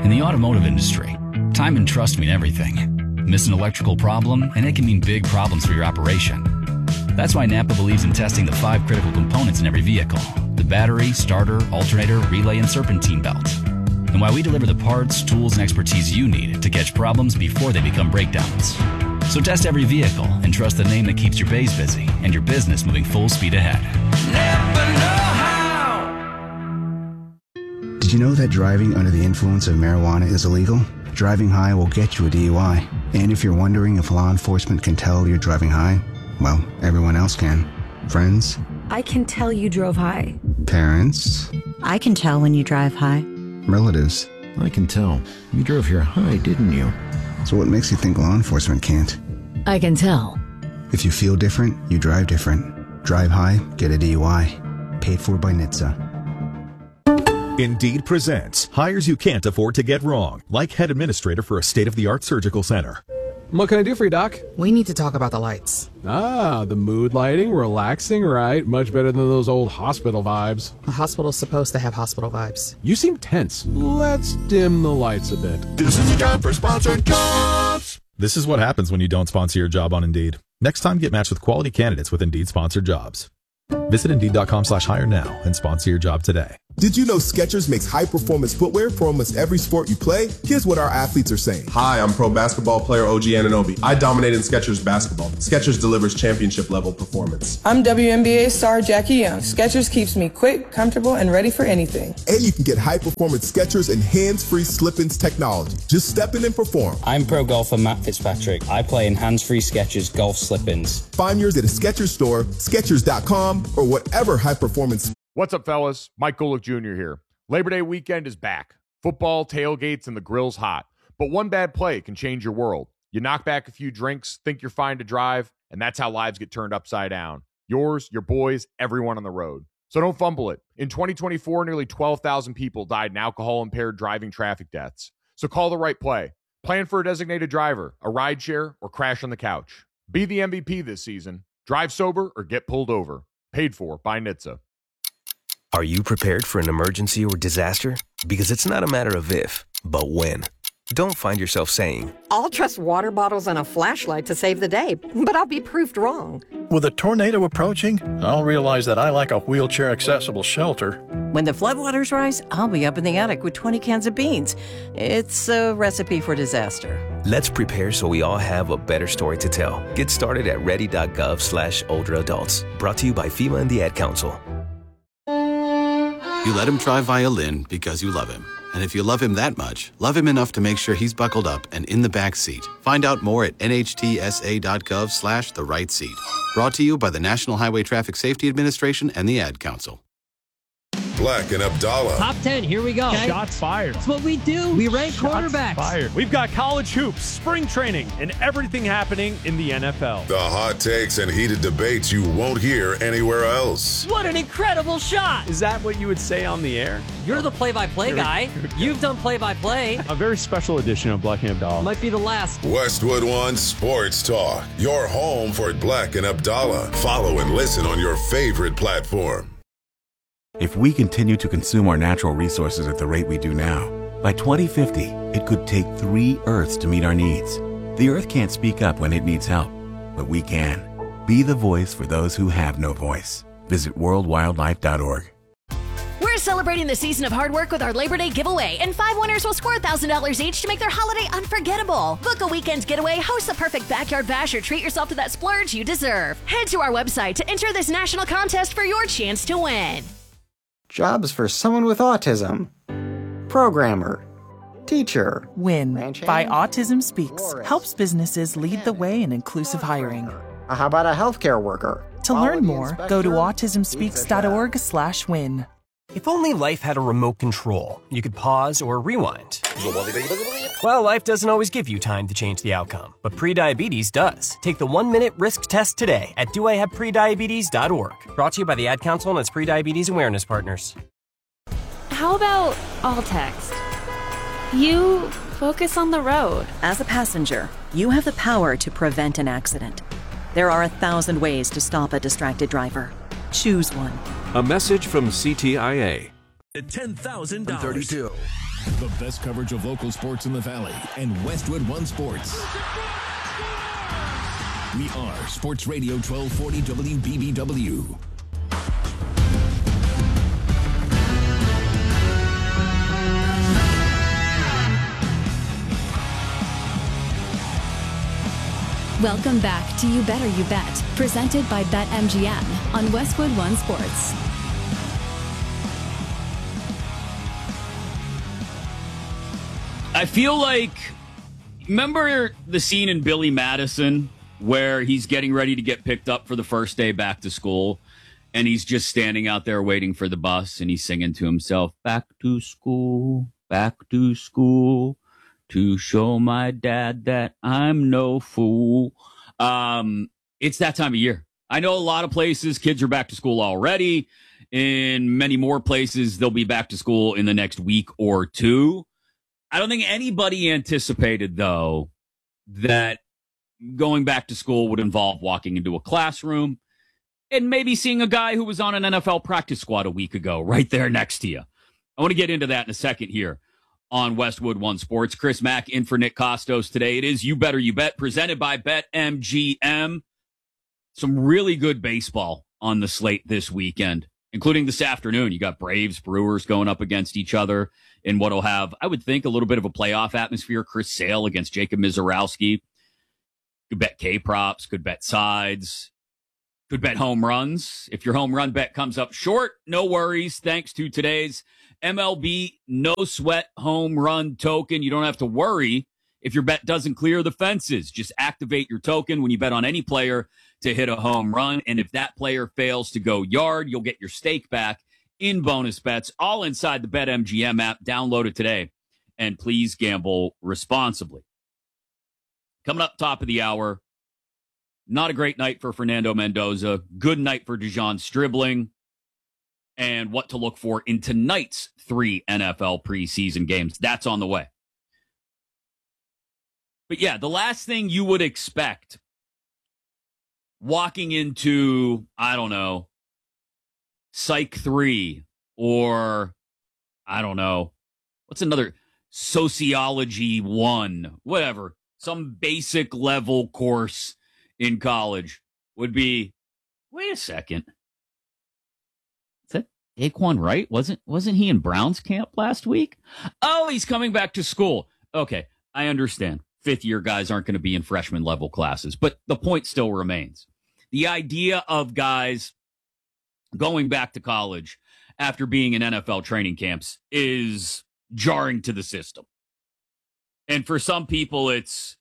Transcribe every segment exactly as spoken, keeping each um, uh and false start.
In the automotive industry, time and trust mean everything. Miss an electrical problem, and it can mean big problems for your operation. That's why Napa believes in testing the five critical components in every vehicle: the battery, starter, alternator, relay, and serpentine belt. And why we deliver the parts, tools, and expertise you need to catch problems before they become breakdowns. So test every vehicle and trust the name that keeps your bays busy and your business moving full speed ahead. Never know how. Did you know that driving under the influence of marijuana is illegal? Driving high will get you a D U I. And if you're wondering if law enforcement can tell you're driving high, well, everyone else can. Friends? I can tell you drove high. Parents? I can tell when you drive high. Relatives? I can tell. You drove here high, didn't you? So what makes you think law enforcement can't? I can tell. If you feel different, you drive different. Drive high, get a D U I. Paid for by N H T S A. Indeed presents hires you can't afford to get wrong, like head administrator for a state-of-the-art surgical center. What can I do for you, Doc? We need to talk about the lights. Ah, the mood lighting, relaxing, right? Much better than those old hospital vibes. A hospital's supposed to have hospital vibes. You seem tense. Let's dim the lights a bit. This is a job for sponsored jobs. This is what happens when you don't sponsor your job on Indeed. Next time, get matched with quality candidates with Indeed sponsored jobs. Visit Indeed.com slash hire now and sponsor your job today. Did you know Skechers makes high-performance footwear for almost every sport you play? Here's what our athletes are saying. Hi, I'm pro basketball player O G Anunoby. I dominate in Skechers basketball. Skechers delivers championship-level performance. I'm W N B A star Jackie Young. Skechers keeps me quick, comfortable, and ready for anything. And you can get high-performance Skechers and hands-free slip-ins technology. Just step in and perform. I'm pro golfer Matt Fitzpatrick. I play in hands-free Skechers golf slip-ins. Find yours at a Skechers store, Skechers dot com, or whatever high-performance. What's up, fellas? Mike Golick Junior here. Labor Day weekend is back. Football, tailgates, and the grill's hot. But one bad play can change your world. You knock back a few drinks, think you're fine to drive, and that's how lives get turned upside down. Yours, your boys, everyone on the road. So don't fumble it. In twenty twenty-four, nearly twelve thousand people died in alcohol-impaired driving traffic deaths. So call the right play. Plan for a designated driver, a rideshare, or crash on the couch. Be the M V P this season. Drive sober or get pulled over. Paid for by N H T S A. Are you prepared for an emergency or disaster? Because it's not a matter of if, but when. Don't find yourself saying, I'll trust water bottles and a flashlight to save the day, but I'll be proved wrong. With a tornado approaching, I'll realize that I like a wheelchair-accessible shelter. When the floodwaters rise, I'll be up in the attic with twenty cans of beans. It's a recipe for disaster. Let's prepare so we all have a better story to tell. Get started at ready.gov slash older adults. Brought to you by FEMA and the Ad Council. You let him try violin because you love him. And if you love him that much, love him enough to make sure he's buckled up and in the back seat. Find out more at nhtsa.gov slash the right seat. Brought to you by the National Highway Traffic Safety Administration and the Ad Council. Black and Abdallah. Top ten, here we go. Okay. Shots fired. That's what we do. We rank Shots quarterbacks. Fired. We've got college hoops, spring training, and everything happening in the N F L. The hot takes and heated debates you won't hear anywhere else. What an incredible shot. Is that what you would say on the air? You're the play-by-play guy. You've done play-by-play. A very special edition of Black and Abdallah. Might be the last. Westwood One Sports Talk. Your home for Black and Abdallah. Follow and listen on your favorite platform. If we continue to consume our natural resources at the rate we do now, by twenty fifty, it could take three Earths to meet our needs. The Earth can't speak up when it needs help, but we can. Be the voice for those who have no voice. Visit world wildlife dot org. We're celebrating the season of hard work with our Labor Day giveaway, and five winners will score one thousand dollars each to make their holiday unforgettable. Book a weekend getaway, host the perfect backyard bash, or treat yourself to that splurge you deserve. Head to our website to enter this national contest for your chance to win. Jobs for someone with autism. Programmer. Teacher. WIN by Autism Speaks Florist. Helps businesses lead the way in inclusive hiring. How about a healthcare worker? To learn more, go to autism speaks dot org slash win. If only life had a remote control, you could pause or rewind. Well, life doesn't always give you time to change the outcome, but prediabetes does. Take the one-minute risk test today at do I have prediabetes dot org. Brought to you by the Ad Council and its prediabetes awareness partners. How about all text? You focus on the road. As a passenger, you have the power to prevent an accident. There are a thousand ways to stop a distracted driver. Choose one. A message from C T I A. ten thousand dollars. The best coverage of local sports in the Valley and Westwood One Sports. We are Sports Radio twelve forty W B B W. Welcome back to You Better You Bet, presented by BetMGM on Westwood One Sports. I feel like, remember the scene in Billy Madison where he's getting ready to get picked up for the first day back to school, and he's just standing out there waiting for the bus, and he's singing to himself, back to school, back to school, to show my dad that I'm no fool. Um, it's that time of year. I know a lot of places, kids are back to school already. In many more places, they'll be back to school in the next week or two. I don't think anybody anticipated, though, that going back to school would involve walking into a classroom and maybe seeing a guy who was on an N F L practice squad a week ago right there next to you. I want to get into that in a second here on Westwood One Sports. Chris Mack in for Nick Costos today. It is You Better You Bet, presented by BetMGM. Some really good baseball on the slate this weekend, including this afternoon. You got Braves, Brewers going up against each other in what'll have, I would think, a little bit of a playoff atmosphere. Chris Sale against Jacob Mizorowski. Could bet K-props, could bet sides, could bet home runs. If your home run bet comes up short, no worries. Thanks to today's M L B No Sweat Home Run Token, you don't have to worry if your bet doesn't clear the fences. Just activate your token when you bet on any player to hit a home run. And if that player fails to go yard, you'll get your stake back in bonus bets, all inside the BetMGM app. Download it today, and please gamble responsibly. Coming up top of the hour, not a great night for Fernando Mendoza, good night for Dejon Stribling, and what to look for in tonight's three N F L preseason games. That's on the way. But yeah, the last thing you would expect walking into, I don't know, Psych three, or I don't know, what's another, Sociology one, whatever, some basic level course in college would be, wait a second, is that Daquan Wright? Wasn't, wasn't he in Brown's camp last week? Oh, he's coming back to school. Okay, I understand. Fifth year guys aren't going to be in freshman level classes, but the point still remains. The idea of guys going back to college after being in N F L training camps is jarring to the system. And for some people, it's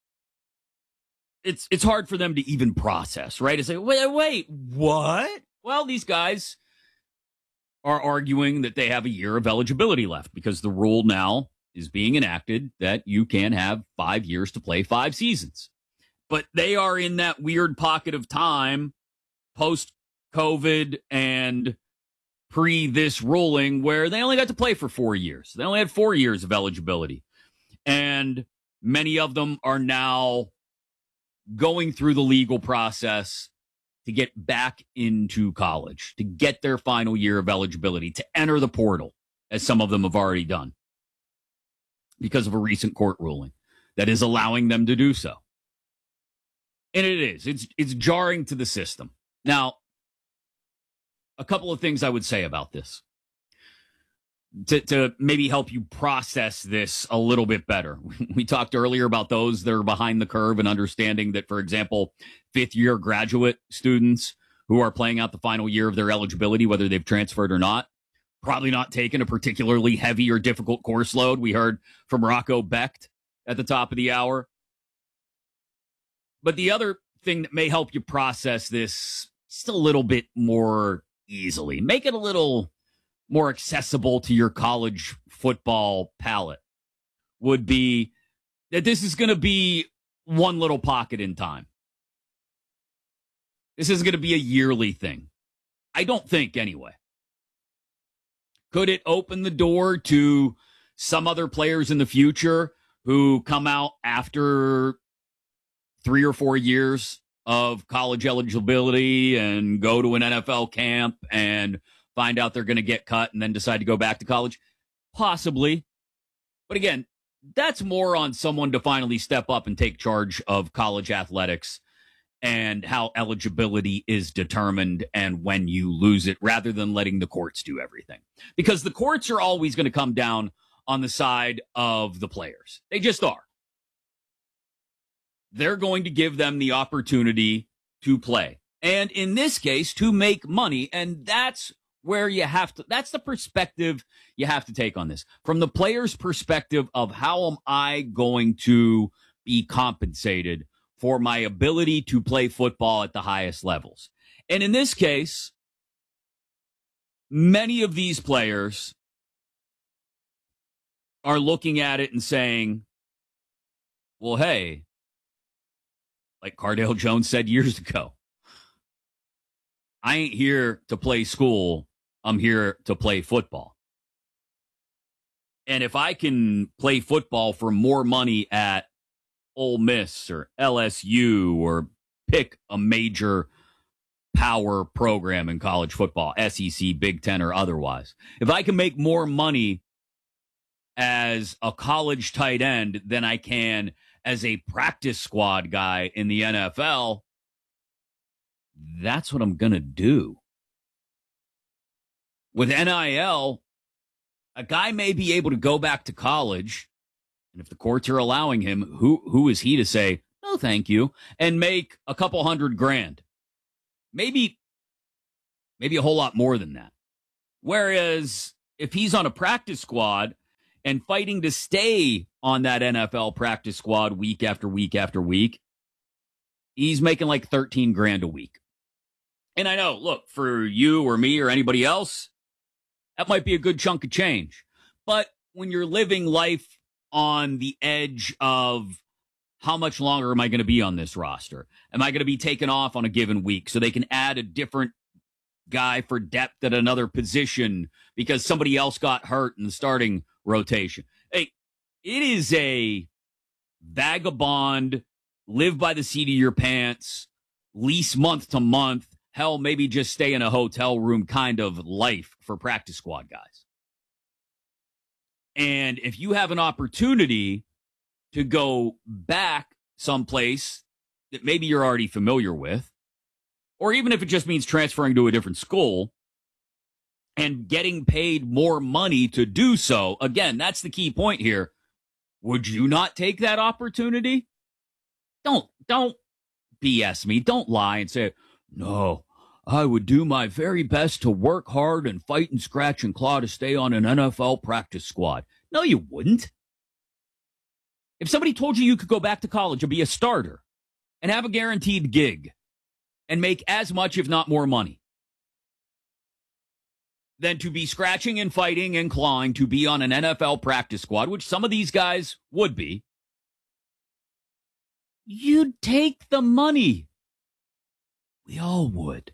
it's it's hard for them to even process, right? It's like, wait, wait, what? Well, these guys are arguing that they have a year of eligibility left because the rule now is being enacted that you can have five years to play five seasons. But they are in that weird pocket of time post-COVID and pre this ruling where they only got to play for four years. They only had four years of eligibility. And many of them are now going through the legal process to get back into college, to get their final year of eligibility, to enter the portal, as some of them have already done, because of a recent court ruling that is allowing them to do so. And it is. It's it's jarring to the system. Now, a couple of things I would say about this to, to maybe help you process this a little bit better. We talked earlier about those that are behind the curve and understanding that, for example, fifth-year graduate students who are playing out the final year of their eligibility, whether they've transferred or not, probably not taken a particularly heavy or difficult course load. We heard from Rocco Becht at the top of the hour. But the other thing that may help you process this just a little bit more easily, make it a little more accessible to your college football palate, would be that this is going to be one little pocket in time. This is going to be a yearly thing. I don't think, anyway. Could it open the door to some other players in the future who come out after three or four years of college eligibility and go to an N F L camp and find out they're going to get cut and then decide to go back to college? Possibly. But again, that's more on someone to finally step up and take charge of college athletics and how eligibility is determined and when you lose it, rather than letting the courts do everything. Because the courts are always going to come down on the side of the players. They just are. They're going to give them the opportunity to play. And in this case, to make money. And that's where you have to, that's the perspective you have to take on this. From the player's perspective of how am I going to be compensated for my ability to play football at the highest levels. And in this case, many of these players are looking at it and saying, well, hey, like Cardale Jones said years ago, I ain't here to play school. I'm here to play football. And if I can play football for more money at Ole Miss or L S U or pick a major power program in college football, S E C, Big Ten, or otherwise, if I can make more money as a college tight end than I can as a practice squad guy in the N F L, that's what I'm going to do. With N I L, a guy may be able to go back to college, and if the courts are allowing him, who who is he to say, no, thank you, and make a couple hundred grand? Maybe, maybe a whole lot more than that. Whereas if he's on a practice squad and fighting to stay on that N F L practice squad week after week after week, he's making like thirteen grand a week. And I know, look, for you or me or anybody else, that might be a good chunk of change. But when you're living life on the edge of how much longer am I going to be on this roster? Am I going to be taken off on a given week so they can add a different guy for depth at another position because somebody else got hurt in the starting rotation? Hey, it is a vagabond, live by the seat of your pants, lease month to month, hell, maybe just stay in a hotel room kind of life for practice squad guys. And if you have an opportunity to go back someplace that maybe you're already familiar with, or even if it just means transferring to a different school and getting paid more money to do so, again, that's the key point here. Would you not take that opportunity? Don't, don't B S me. Don't lie and say, no, I would do my very best to work hard and fight and scratch and claw to stay on an N F L practice squad. No, you wouldn't. If somebody told you you could go back to college and be a starter and have a guaranteed gig and make as much, if not more money, than to be scratching and fighting and clawing to be on an N F L practice squad, which some of these guys would be, you'd take the money. We all would.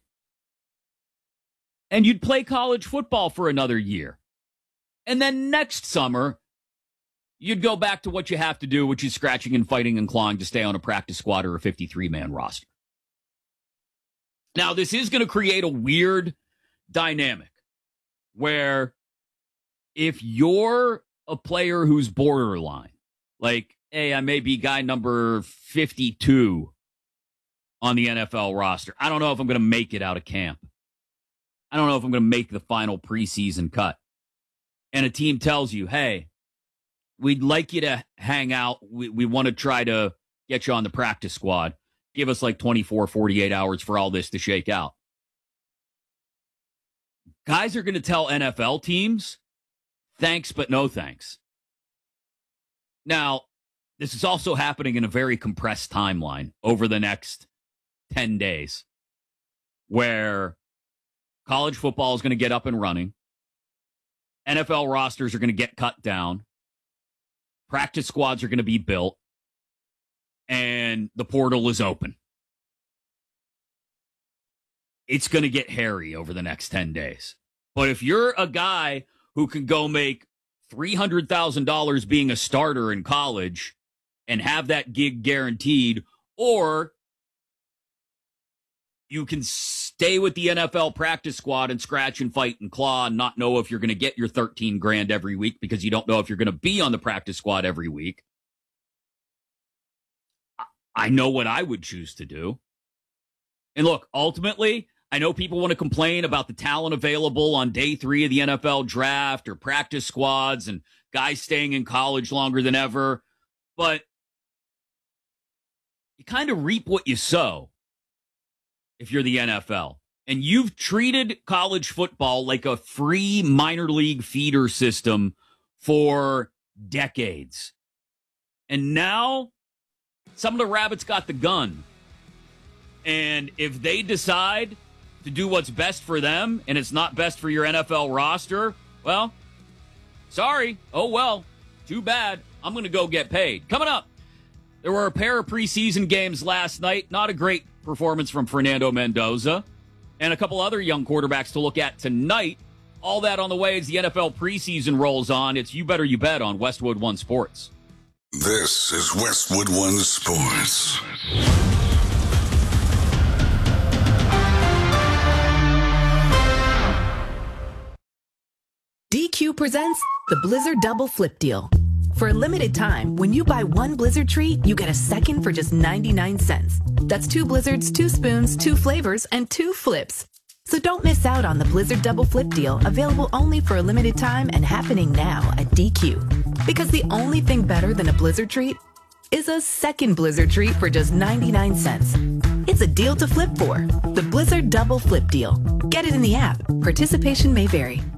And you'd play college football for another year. And then next summer, you'd go back to what you have to do, which is scratching and fighting and clawing to stay on a practice squad or a fifty-three man roster. Now, this is going to create a weird dynamic where if you're a player who's borderline, like, hey, I may be guy number fifty-two on the N F L roster. I don't know if I'm going to make it out of camp. I don't know if I'm going to make the final preseason cut. And a team tells you, hey, we'd like you to hang out. We, we want to try to get you on the practice squad. Give us like twenty-four, forty-eight hours for all this to shake out. Guys are going to tell N F L teams, thanks, but no thanks. Now, this is also happening in a very compressed timeline over the next ten days, where college football is going to get up and running. N F L rosters are going to get cut down. Practice squads are going to be built. And the portal is open. It's going to get hairy over the next ten days. But if you're a guy who can go make three hundred thousand dollars being a starter in college and have that gig guaranteed, or you can stay with the N F L practice squad and scratch and fight and claw and not know if you're going to get your thirteen grand every week because you don't know if you're going to be on the practice squad every week. I know what I would choose to do. And look, ultimately, I know people want to complain about the talent available on day three of the N F L draft or practice squads and guys staying in college longer than ever, but you kind of reap what you sow if you're the N F L. And you've treated college football like a free minor league feeder system for decades. And now some of the rabbits got the gun. And if they decide to do what's best for them and it's not best for your N F L roster, well, sorry. Oh, well, too bad. I'm going to go get paid. Coming up, there were a pair of preseason games last night. Not a great performance from Fernando Mendoza. And a couple other young quarterbacks to look at tonight. All that on the way as the N F L preseason rolls on. It's You Better You Bet on Westwood One Sports. This is Westwood One Sports. D Q presents the Blizzard Double Flip Deal. For a limited time, when you buy one Blizzard treat, you get a second for just ninety-nine cents. That's two Blizzards, two spoons, two flavors, and two flips. So don't miss out on the Blizzard Double Flip Deal, available only for a limited time and happening now at D Q. Because the only thing better than a Blizzard treat is a second Blizzard treat for just ninety-nine cents. It's a deal to flip for. The Blizzard Double Flip Deal. Get it in the app. Participation may vary.